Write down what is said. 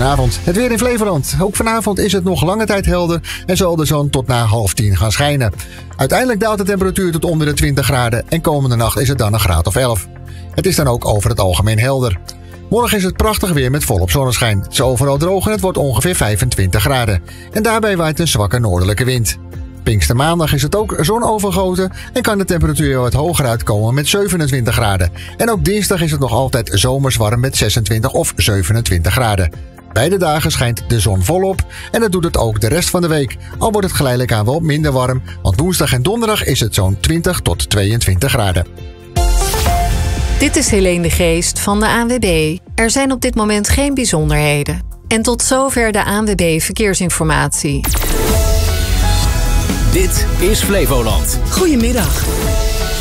Goedenavond. Het weer in Flevoland. Ook vanavond is het nog lange tijd helder en zal de zon tot na 9:30 gaan schijnen. Uiteindelijk daalt de temperatuur tot onder de 20 graden en komende nacht is het dan een graad of 11. Het is dan ook over het algemeen helder. Morgen is het prachtig weer met volop zonneschijn. Het is overal droog en het wordt ongeveer 25 graden. En daarbij waait een zwakke noordelijke wind. Pinkstermaandag is het ook zonovergoten en kan de temperatuur wat hoger uitkomen met 27 graden. En ook dinsdag is het nog altijd zomers warm met 26 of 27 graden. Beide dagen schijnt de zon volop en dat doet het ook de rest van de week. Al wordt het geleidelijk aan wel minder warm, want woensdag en donderdag is het zo'n 20 tot 22 graden. Dit is Helene de Geest van de ANWB. Er zijn op dit moment geen bijzonderheden. En tot zover de ANWB Verkeersinformatie. Dit is Flevoland. Goedemiddag.